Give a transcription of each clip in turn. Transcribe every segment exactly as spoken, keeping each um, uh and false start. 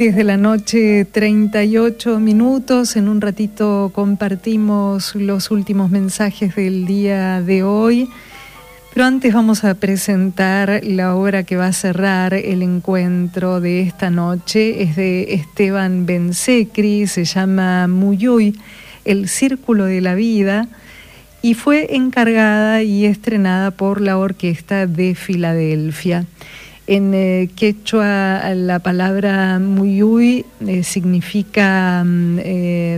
diez de la noche, treinta y ocho minutos. En un ratito compartimos los últimos mensajes del día de hoy. Pero antes vamos a presentar la obra que va a cerrar el encuentro de esta noche. Es de Esteban Ben-Sekri, se llama Muyuy, El Círculo de la Vida, y fue encargada y estrenada por la Orquesta de Filadelfia. En eh, quechua la palabra muyuy eh, significa eh,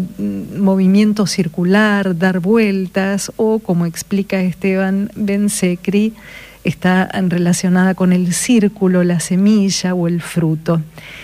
movimiento circular, dar vueltas, o como explica Esteban Ben-Sekri, está relacionada con el círculo, la semilla o el fruto.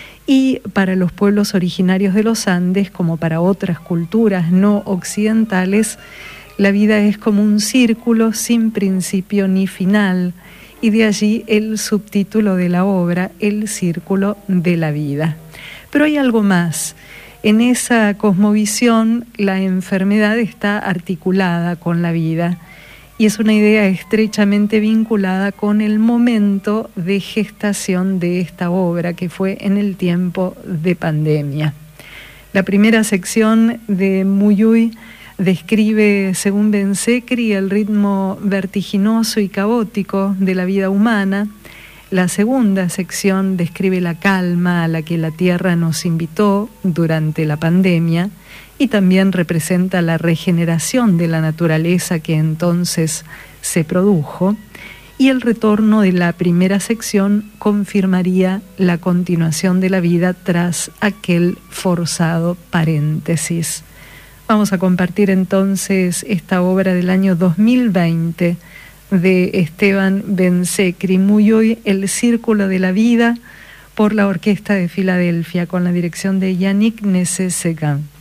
Y para los pueblos originarios de los Andes, como para otras culturas no occidentales, la vida es como un círculo sin principio ni final. Y de allí el subtítulo de la obra, El Círculo de la Vida. Pero hay algo más. En esa cosmovisión, la enfermedad está articulada con la vida y es una idea estrechamente vinculada con el momento de gestación de esta obra, que fue en el tiempo de pandemia. La primera sección de Muyuy describe, según Ben-Sekri, el ritmo vertiginoso y caótico de la vida humana. La segunda sección describe la calma a la que la Tierra nos invitó durante la pandemia y también representa la regeneración de la naturaleza que entonces se produjo. Y el retorno de la primera sección confirmaría la continuación de la vida tras aquel forzado paréntesis. Vamos a compartir entonces esta obra del año dos mil veinte de Esteban Ben-Sekri, Muyuy, El Círculo de la Vida, por la Orquesta de Filadelfia, con la dirección de Yannick Nézet-Séguin.